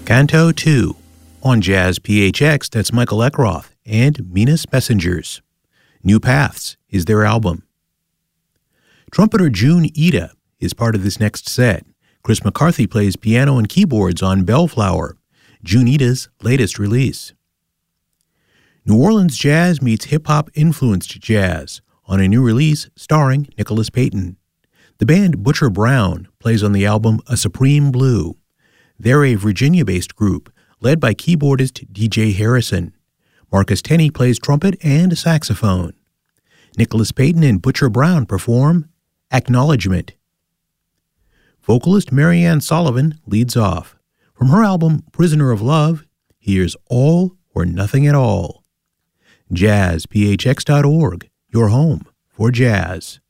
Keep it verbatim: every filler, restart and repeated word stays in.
Canto two. On Jazz P H X, that's Michael Eckroth and Minas Messengers. New Paths is their album. Trumpeter June Ida is part of this next set. Chris McCarthy plays piano and keyboards on Bellflower, June Ida's latest release. New Orleans jazz meets hip-hop-influenced jazz on a new release starring Nicholas Payton. The band Butcher Brown plays on the album A Supreme Blue. They're a Virginia-based group led by keyboardist D J Harrison. Marcus Tenney plays trumpet and saxophone. Nicholas Payton and Butcher Brown perform Acknowledgement. Vocalist Marianne Sullivan leads off. From her album Prisoner of Love, here's All or Nothing at All. jazz p h x dot org, your home for jazz.